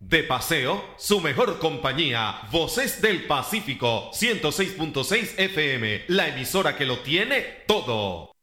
De paseo, su mejor compañía. Voces del Pacífico, 106.6 FM, la emisora que lo tiene todo.